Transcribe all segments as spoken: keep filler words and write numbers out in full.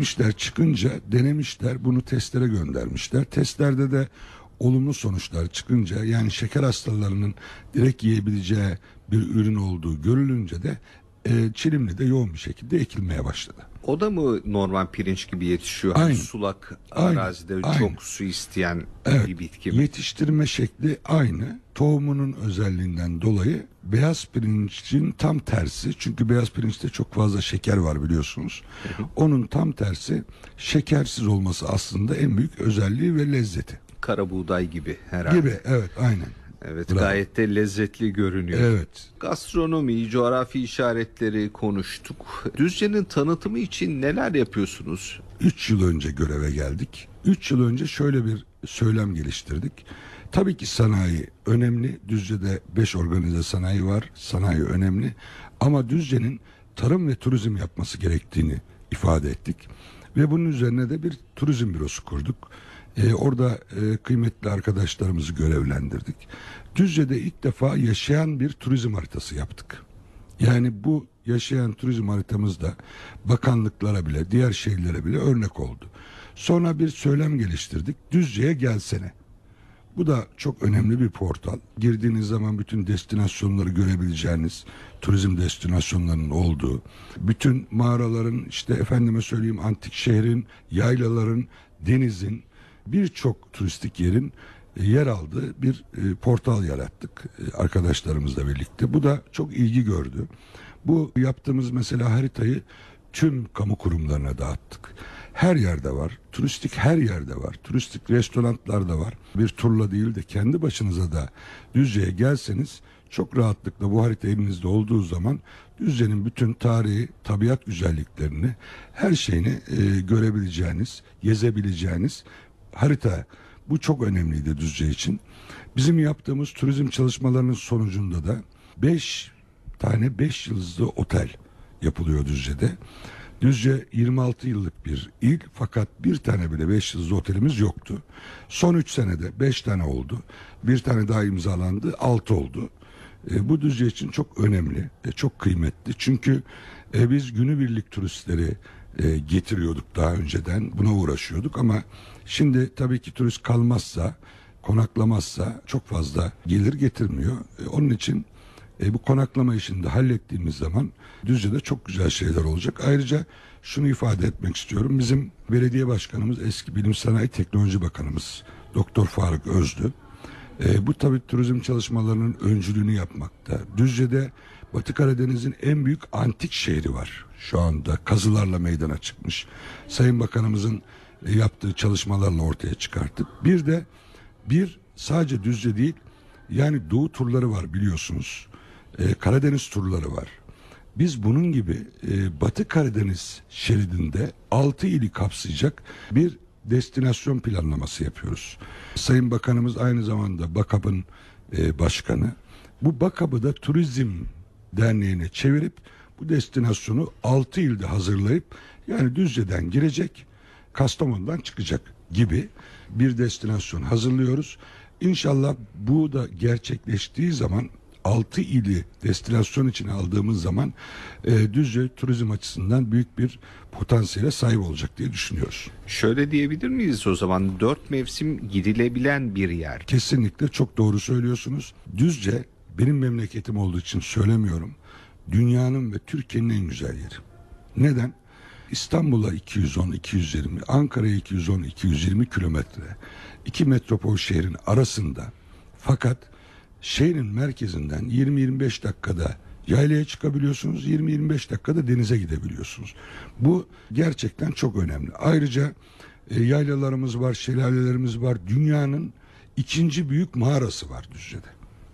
Gitmişler, çıkınca denemişler, bunu testlere göndermişler. Testlerde de olumlu sonuçlar çıkınca, yani şeker hastalarının direkt yiyebileceği bir ürün olduğu görülünce de e, Çilimli'de yoğun bir şekilde ekilmeye başladı. O da mı normal pirinç gibi yetişiyor? Aynı. Hani sulak Aynı. arazide Aynı. çok su isteyen Evet, bir bitki mi? yetiştirme şekli aynı. Tohumunun özelliğinden dolayı beyaz pirincin tam tersi. Çünkü beyaz pirinçte çok fazla şeker var, biliyorsunuz. Hı hı. Onun tam tersi, şekersiz olması aslında en büyük özelliği ve lezzeti. Kara buğday gibi herhalde. Gibi, evet, aynen. Evet, Bravo. gayet de lezzetli görünüyor. Evet. Gastronomi, coğrafi işaretleri konuştuk. Düzce'nin tanıtımı için neler yapıyorsunuz? Üç yıl önce göreve geldik. Üç yıl önce şöyle bir söylem geliştirdik. Tabii ki sanayi önemli. Düzce'de beş organize sanayi var. Sanayi önemli. Ama Düzce'nin tarım ve turizm yapması gerektiğini ifade ettik. Ve bunun üzerine de bir turizm bürosu kurduk. Ee, orada e, kıymetli arkadaşlarımızı görevlendirdik. Düzce'de ilk defa yaşayan bir turizm haritası yaptık. Yani bu yaşayan turizm haritamızda bakanlıklara bile, diğer şehirlere bile örnek oldu. Sonra bir söylem geliştirdik. Düzce'ye gelsene. Bu da çok önemli bir portal. Girdiğiniz zaman bütün destinasyonları görebileceğiniz, turizm destinasyonlarının olduğu, bütün mağaraların, işte efendime söyleyeyim, antik şehrin, yaylaların, denizin, birçok turistik yerin yer aldığı bir e, portal yarattık e, arkadaşlarımızla birlikte. Bu da çok ilgi gördü. Bu yaptığımız mesela haritayı tüm kamu kurumlarına dağıttık. Her yerde var. Turistik her yerde var. Turistik restoranlar da var. Bir turla değil de kendi başınıza da Düzce'ye gelseniz çok rahatlıkla bu harita elinizde olduğu zaman Düzce'nin bütün tarihi, tabiat güzelliklerini, her şeyini e, görebileceğiniz, gezebileceğiniz harita. Bu çok önemliydi Düzce için. Bizim yaptığımız turizm çalışmalarının sonucunda da beş tane beş yıldızlı otel yapılıyor Düzce'de. Düzce yirmi altı yıllık bir il, fakat bir tane bile beş yıldızlı otelimiz yoktu. Son üç senede beş tane oldu. Bir tane daha imzalandı, altı oldu. E, bu Düzce için çok önemli, e, çok kıymetli. Çünkü e, biz günübirlik turistleri e, getiriyorduk daha önceden, buna uğraşıyorduk ama şimdi tabii ki turist kalmazsa, konaklamazsa çok fazla gelir getirmiyor. E, onun için e, bu konaklama işini de hallettiğimiz zaman Düzce'de çok güzel şeyler olacak. Ayrıca şunu ifade etmek istiyorum. Bizim belediye başkanımız, eski Bilim Sanayi Teknoloji Bakanımız Doktor Faruk Özdü. E, bu tabii turizm çalışmalarının öncülüğünü yapmakta. Düzce'de Batı Karadeniz'in en büyük antik şehri var. Şu anda kazılarla meydana çıkmış. Sayın Bakanımızın e, yaptığı çalışmalarla ortaya çıkarttık. Bir de bir sadece Düzce değil, yani Doğu turları var, biliyorsunuz. E, Karadeniz turları var. Biz bunun gibi e, Batı Karadeniz şeridinde altı ili kapsayacak bir destinasyon planlaması yapıyoruz. Sayın Bakanımız aynı zamanda BAKAB'ın e, başkanı. Bu BAKAB'ı da Turizm Derneği'ne çevirip bu destinasyonu altı ilde hazırlayıp, yani Düzce'den girecek, Kastamonu'dan çıkacak gibi bir destinasyon hazırlıyoruz. İnşallah bu da gerçekleştiği zaman, altı ili destinasyon için aldığımız zaman e, Düzce turizm açısından büyük bir potansiyele sahip olacak diye düşünüyoruz. Şöyle diyebilir miyiz o zaman, dört mevsim gidilebilen bir yer? Kesinlikle çok doğru söylüyorsunuz. Düzce benim memleketim olduğu için söylemiyorum. Dünyanın ve Türkiye'nin en güzel yeri. Neden? İstanbul'a iki yüz on iki yüz yirmi, Ankara'ya iki yüz on iki yüz yirmi kilometre. İki metropol şehrin arasında, fakat şehrin merkezinden yirmi yirmi beş dakikada yaylaya çıkabiliyorsunuz, yirmi yirmi beş dakikada denize gidebiliyorsunuz. Bu gerçekten çok önemli. Ayrıca e, yaylalarımız var, şelalelerimiz var. Dünyanın ikinci büyük mağarası var Düzce'de.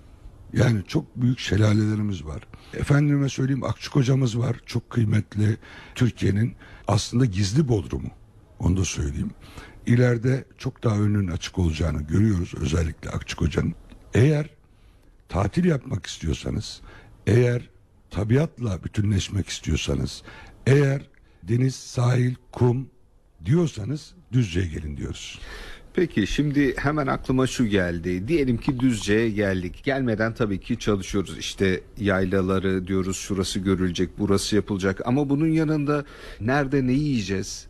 Yani çok büyük şelalelerimiz var. Efendime söyleyeyim, Akçakoca'mız var. Çok kıymetli, Türkiye'nin aslında gizli bodrumu. Onu da söyleyeyim. İleride çok daha önünün açık olacağını görüyoruz, özellikle Akçakoca'nın. Eğer tatil yapmak istiyorsanız, eğer tabiatla bütünleşmek istiyorsanız, eğer deniz, sahil, kum diyorsanız Düzce'ye gelin diyoruz. Peki, şimdi hemen aklıma şu geldi. Diyelim ki Düzce'ye geldik. Gelmeden tabii ki çalışıyoruz. İşte yaylaları diyoruz, şurası görülecek, burası yapılacak. Ama bunun yanında nerede ne yiyeceğiz?